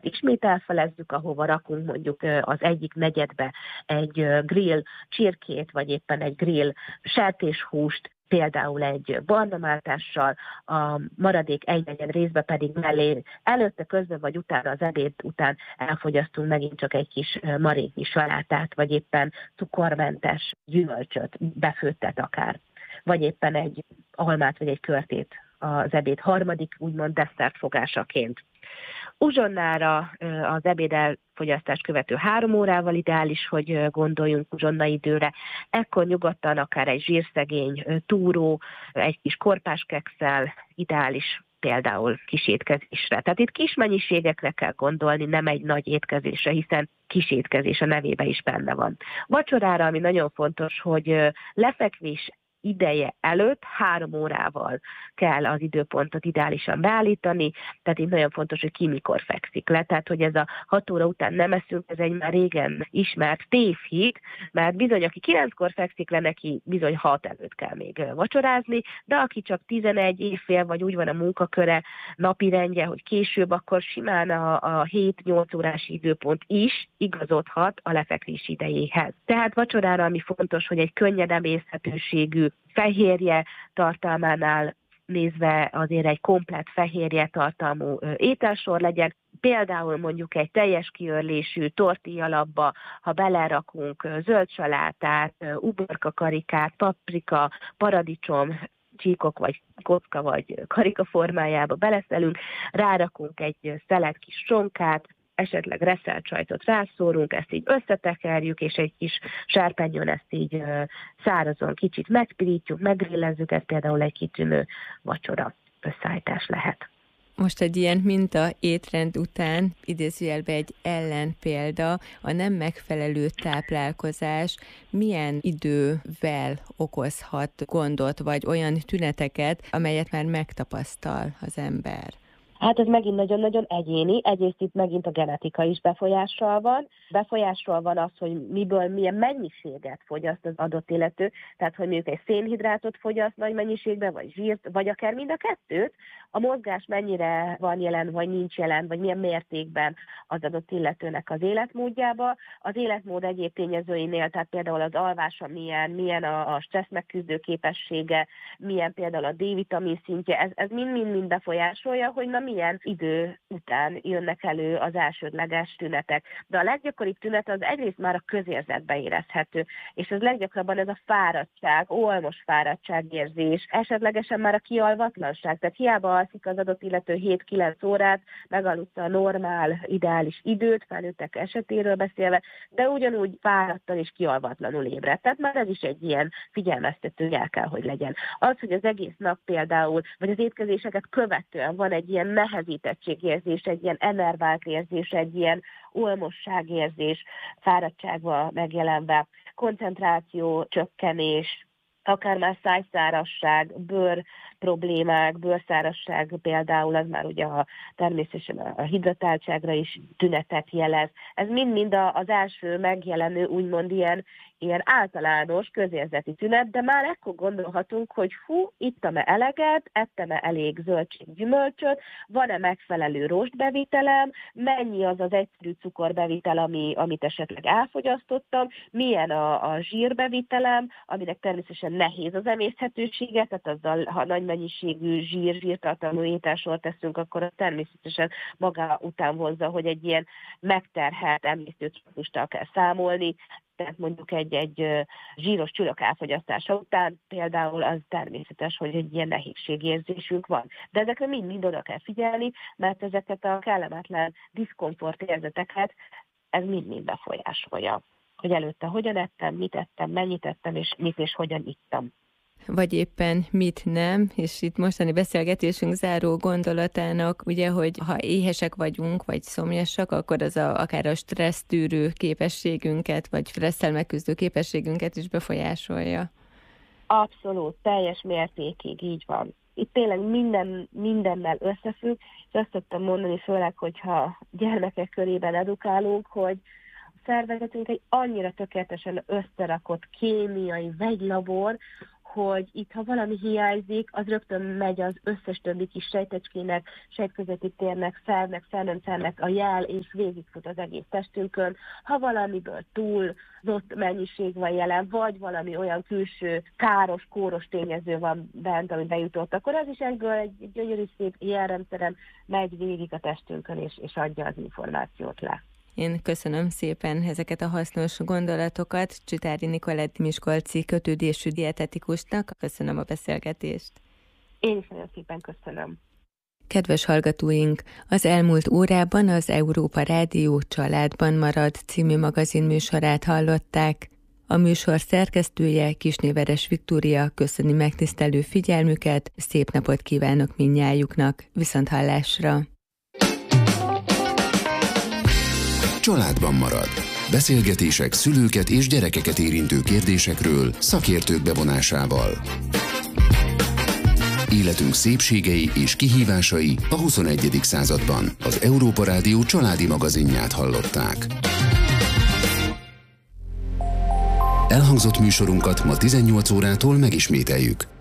ismét elfelezzük, ahova rakunk mondjuk az egyik negyedbe egy grill csirkét, vagy éppen egy grill sertéshúst, például egy barnamáltással, a maradék egynegyed részbe pedig mellé előtte, közben vagy utána, az ebéd után elfogyasztunk megint csak egy kis maréknyi salátát, vagy éppen cukormentes gyümölcsöt, befőttet akár, vagy éppen egy almát, vagy egy körtét az ebéd harmadik, úgymond desszertfogásaként. Uzsonnára az ebéd elfogyasztást követő 3 órával ideális, hogy gondoljunk uzsonnaidőre. Ekkor nyugodtan akár egy zsírszegény túró, egy kis korpáskekszel ideális például kis étkezésre. Tehát itt kis mennyiségekre kell gondolni, nem egy nagy étkezésre, hiszen kis étkezés a nevében is benne van. Vacsorára, ami nagyon fontos, hogy lefekvés ideje előtt 3 órával kell az időpontot ideálisan beállítani, tehát itt nagyon fontos, hogy ki mikor fekszik le, tehát hogy ez a 6 óra után nem eszünk, ez egy már régen ismert tévhit, mert bizony, aki 9-kor fekszik le, neki bizony 6 előtt kell még vacsorázni, de aki csak 11 évfél, vagy úgy van a munkaköre, napirendje, hogy később, akkor simán a 7-8 órás időpont is igazodhat a lefekvés idejéhez. Tehát vacsorára, ami fontos, hogy egy könnyed emészhetőségű fehérje tartalmánál nézve azért egy komplett fehérje tartalmú ételsor legyen. Például mondjuk egy teljes kiörlésű tortillalapba, ha belerakunk zöld salátát, uborkakarikát, paprika, paradicsom, csíkok vagy kocka vagy karika formájába beleszelünk, rárakunk egy szelet kis sonkát, esetleg reszelt sajtot rászórunk, ezt így összetekerjük, és egy kis sárpányon ezt így szárazon kicsit megpirítjuk, megrillezzük, ez például egy kitűnő vacsora összeállítás lehet. Most egy ilyen minta étrend után idézőjelben egy ellenpélda, a nem megfelelő táplálkozás milyen idővel okozhat gondot, vagy olyan tüneteket, amelyet már megtapasztal az ember? Hát ez megint nagyon-nagyon egyéni, egyrészt itt megint a genetika is befolyással van. Befolyással van az, hogy miből milyen mennyiséget fogyaszt az adott illető, tehát hogy mondjuk egy szénhidrátot fogyaszt nagy mennyiségben, vagy zsírt, vagy akár mind a kettőt, a mozgás mennyire van jelen, vagy nincs jelen, vagy milyen mértékben az adott illetőnek az életmódjába. Az életmód egyéb tényezőinél, tehát például az alvása milyen a stressz megküzdő képessége, milyen például a D-vitamin szintje, ez mind befolyásolja, hogy milyen idő után jönnek elő az elsődleges tünetek. De a leggyakoribb tünet az egyrészt már a közérzetbe érezhető, és ez leggyakrabban ez a fáradtság, olmos fáradtságérzés, esetlegesen már a kialvatlanság. Tehát hiába alszik az adott illető 7-9 órát, megalussza a normál, ideális időt, felnőttek esetéről beszélve, de ugyanúgy fáradtan és kialvatlanul ébred. Tehát már ez is egy ilyen figyelmeztető jel kell, hogy legyen. Az, hogy az egész nap például, vagy az étkezéseket követően van egy ilyen nehezítettségérzés, egy ilyen enervált érzés, egy ilyen olmosságérzés, fáradtságban megjelenve, koncentráció, csökkenés, akár már szájszárasság, bőr problémák, bőrszárasság például, az már ugye természetesen a hidratáltságra is tünetet jelez. Ez mind-mind az első megjelenő, úgymond ilyen általános közérzeti tünet, de már ekkor gondolhatunk, hogy ittam-e eleget, ettem-e elég zöldséggyümölcsöt, van-e megfelelő rostbevitelem, mennyi az az egyszerű cukorbevitel, amit esetleg elfogyasztottam, milyen a zsírbevitelem, aminek természetesen nehéz az emészhetősége, tehát azzal, ha nagy mennyiségű zsírtartalmú ételsort teszünk, akkor az természetesen maga után vonzza, hogy egy ilyen megterhelt emésztőtraktustal kell számolni, tehát mondjuk egy zsíros csülök elfogyasztása után például az természetes, hogy egy ilyen nehézségérzésünk van. De ezekre mind oda kell figyelni, mert ezeket a kellemetlen diszkomfort érzeteket ez mind befolyásolja. Hogy előtte hogyan ettem, mit ettem, mennyit ettem, és mit és hogyan ittam. Vagy éppen mit nem, és itt mostani beszélgetésünk záró gondolatának, ugye, hogy ha éhesek vagyunk, vagy szomjasak, akkor az akár a stressztűrő képességünket, vagy stresszel megküzdő képességünket is befolyásolja. Abszolút, teljes mértékig így van. Itt tényleg mindennel összefügg, és azt szoktam mondani, főleg, hogyha gyermekek körében edukálunk, hogy szervezetünk egy annyira tökéletesen összerakott kémiai vegylabor, hogy itt, ha valami hiányzik, az rögtön megy az összes többi kis sejtecskének, sejtközeti térnek, szervnek, szernemszernek a jel, és végigfut az egész testünkön. Ha valamiből túlzott mennyiség van jelen, vagy valami olyan külső káros, kóros tényező van bent, ami bejutott, akkor az is egyből egy gyönyörű szép jelrendszeren megy végig a testünkön, és adja az információt le. Én köszönöm szépen ezeket a hasznos gondolatokat Csitári Nikolett miskolci kötődésű dietetikusnak. Köszönöm a beszélgetést. Én is nagyon szépen köszönöm. Kedves hallgatóink, az elmúlt órában az Európa Rádió Családban marad című magazinműsorát hallották. A műsor szerkesztője, Kisnéveres Viktória köszöni megtisztelő figyelmüket, szép napot kívánok mindnyájuknak, viszonthallásra! Családban marad. Beszélgetések szülőket és gyerekeket érintő kérdésekről szakértők bevonásával. Életünk szépségei és kihívásai a 21. században. Az Európa Rádió családi magazinját hallották. Elhangzott műsorunkat ma 18 órától megismételjük.